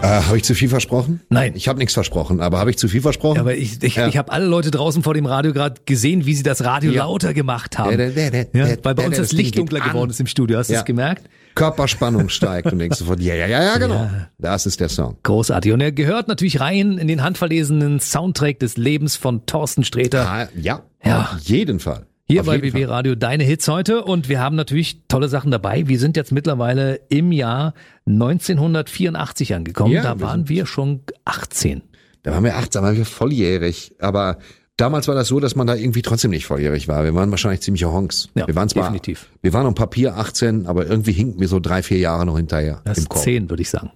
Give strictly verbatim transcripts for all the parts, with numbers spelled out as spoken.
Äh, habe ich zu viel versprochen? Nein. Ich habe nichts versprochen, aber habe ich zu viel versprochen? Ja, aber ich, ich, Ja. ich habe alle Leute draußen vor dem Radio gerade gesehen, wie sie das Radio Ja. lauter gemacht haben. Der, der, der, Ja, der, weil bei der, uns der, das Ding Licht geht dunkler an. geworden ist im Studio. Hast du Ja. es gemerkt? Körperspannung steigt und denkst sofort, ja, ja, ja, ja, genau. Ja. Das ist der Song. Großartig. Und er gehört natürlich rein in den handverlesenen Soundtrack des Lebens von Thorsten Sträter. Ah, ja, Ja. auf jeden Fall. Hier auf bei jeden B B Fall. Radio deine Hits heute und wir haben natürlich tolle Sachen dabei. Wir sind jetzt mittlerweile im Jahr neunzehnhundertvierundachtzig angekommen. Ja, da wir waren wir schon achtzehn. Da waren wir achtzehn, da waren wir volljährig. Aber damals war das so, dass man da irgendwie trotzdem nicht volljährig war. Wir waren wahrscheinlich ziemliche Honks. Ja, wir waren zwar, definitiv. Wir waren auf Papier achtzehn, aber irgendwie hinken wir so drei, vier Jahre noch hinterher. Das im ist Kopf. zehn, würde ich sagen.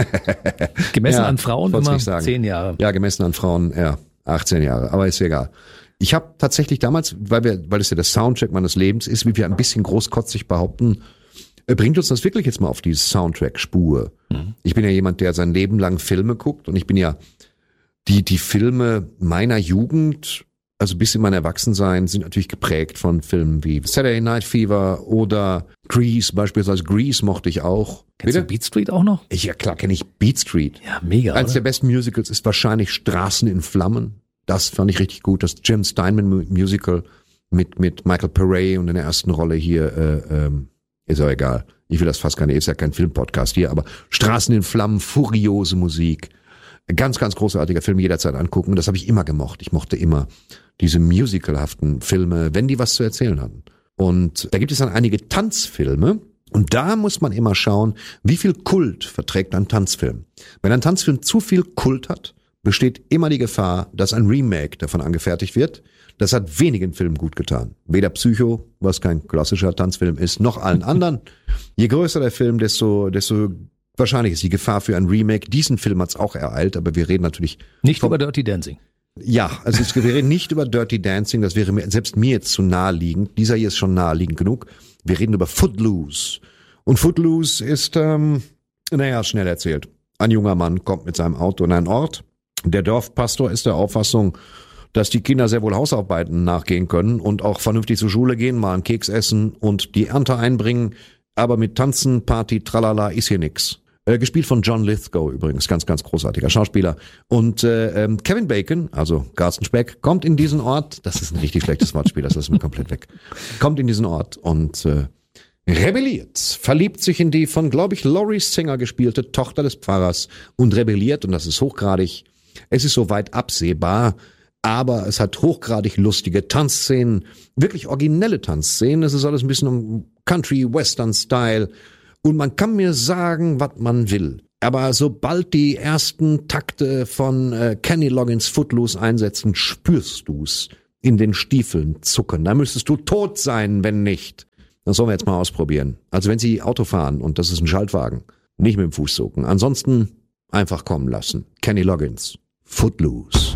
Gemessen Ja, an Frauen wollt's immer nicht sagen. zehn Jahre. Ja, gemessen an Frauen, ja, achtzehn Jahre. Aber ist egal. Ich habe tatsächlich damals, weil wir, weil es ja der Soundtrack meines Lebens ist, wie wir ein bisschen großkotzig behaupten, äh, bringt uns das wirklich jetzt mal auf die Soundtrack-Spur. Mhm. Ich bin ja jemand, der sein Leben lang Filme guckt und ich bin ja die die Filme meiner Jugend, also bis in mein Erwachsensein, sind natürlich geprägt von Filmen wie Saturday Night Fever oder Grease, beispielsweise Grease mochte ich auch. Kennst du Beat Street auch noch? Ich, ja klar kenne ich Beat Street. Ja, mega, Eines oder? der besten Musicals ist wahrscheinlich Straßen in Flammen. Das fand ich richtig gut. Das Jim Steinman Mu- Musical mit mit Michael Paré und in der ersten Rolle hier, äh, ähm, ist auch egal. Ich will das fast gar nicht, ist ja kein Filmpodcast hier, aber Straßen in Flammen, furiose Musik. Ganz, ganz großartiger Film, jederzeit angucken. Das habe ich immer gemocht. Ich mochte immer diese musicalhaften Filme, wenn die was zu erzählen hatten. Und da gibt es dann einige Tanzfilme. Und da muss man immer schauen, wie viel Kult verträgt ein Tanzfilm. Wenn ein Tanzfilm zu viel Kult hat, besteht immer die Gefahr, dass ein Remake davon angefertigt wird. Das hat wenigen Filmen gut getan. Weder Psycho, was kein klassischer Tanzfilm ist, noch allen anderen. Je größer der Film, desto, desto wahrscheinlich ist die Gefahr für ein Remake. Diesen Film hat's auch ereilt, aber wir reden natürlich Nicht vom, über Dirty Dancing. Ja, also es, wir reden nicht über Dirty Dancing, das wäre mir, selbst mir jetzt zu naheliegend. Dieser hier ist schon naheliegend genug. Wir reden über Footloose. Und Footloose ist, ähm, naja, schnell erzählt. Ein junger Mann kommt mit seinem Auto in einen Ort. Der Dorfpastor ist der Auffassung, dass die Kinder sehr wohl Hausarbeiten nachgehen können und auch vernünftig zur Schule gehen, mal einen Keks essen und die Ernte einbringen. Aber mit Tanzen, Party, Tralala ist hier nix. Äh, gespielt von John Lithgow übrigens, ganz, ganz großartiger Schauspieler. Und äh, ähm, Kevin Bacon, also Carsten Speck, kommt in diesen Ort, das ist ein richtig schlechtes Wortspiel, das lassen wir komplett weg, kommt in diesen Ort und äh, rebelliert, verliebt sich in die von, glaube ich, Laurie Singer gespielte Tochter des Pfarrers und rebelliert, und das ist hochgradig, es ist soweit absehbar, aber es hat hochgradig lustige Tanzszenen, wirklich originelle Tanzszenen, es ist alles ein bisschen um Country-Western-Style und man kann mir sagen, was man will. Aber sobald die ersten Takte von äh, Kenny Loggins Footloose einsetzen, spürst du's in den Stiefeln zucken. Da müsstest du tot sein, wenn nicht. Das sollen wir jetzt mal ausprobieren. Also wenn Sie Auto fahren und das ist ein Schaltwagen, nicht mit dem Fuß zucken. Ansonsten einfach kommen lassen. Kenny Loggins, Footloose.